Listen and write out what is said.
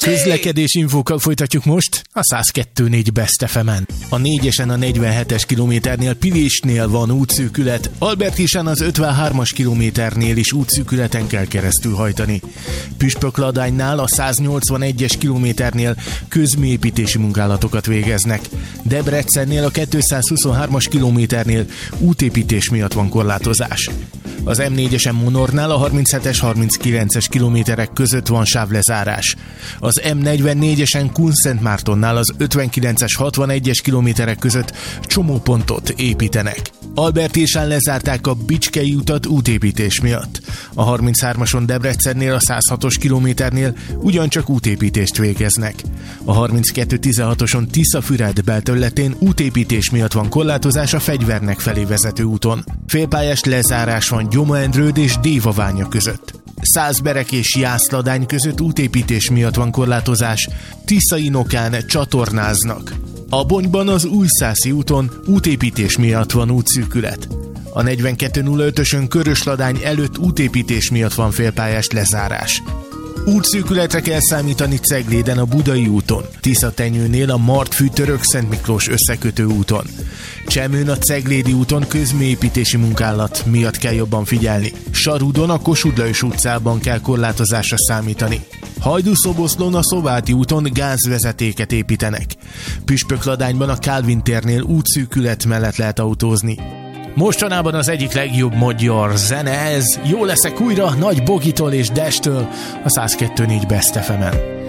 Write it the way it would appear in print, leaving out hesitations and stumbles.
Közlekedés infókkal folytatjuk most a 102.4 Best FM-en. A 4-esen a 47-es kilométernél Pilésnél van útszűkület, Albertisán az 53-as kilométernél is útszűkületen kell keresztül hajtani. Püspökladánynál a 181-es kilométernél közműépítési munkálatokat végeznek. Debrecennél a 223-as kilométernél útépítés miatt van korlátozás. Az M4-esen Monornál a 37-es, 39-es kilométerek között van sávlezárás. Az M44-esen Kunszentmártonnál az 59-es, 61-es kilométerek között csomópontot építenek. Albertisán lezárták a Bicskei utat útépítés miatt. A 33-ason Debrecennél a 106-os kilométernél ugyancsak útépítést végeznek. A 32-16-oson Tiszafüred belterületén útépítés miatt van korlátozás a Fegyvernek felé vezető úton. Félpályás lezárás van Gyoma-Endrőd és Dévaványa között. Szászberek és Jászladány között útépítés miatt van korlátozás, Tiszainokán csatornáznak. A Bonyban az Újszászi úton útépítés miatt van útszűkület. A 42.05-ösön Körösladány előtt útépítés miatt van félpályás lezárás. Útszűkületre kell számítani Cegléden a Budai úton, Tiszatenyőnél a Martfű-Törökszent Miklós összekötő úton. Csemőn a Ceglédi úton közműépítési munkálat miatt kell jobban figyelni. Sarudon a Kossuth Lajos utcában kell korlátozásra számítani. Hajdúszoboszlón a Szováti úton gázvezetéket építenek. Püspökladányban a Kálvin térnél útszűkület mellett lehet autózni. Mostanában az egyik legjobb magyar zene ez. Jó leszek újra Nagy Bogitól és Destől a 102.4 Best FM-en.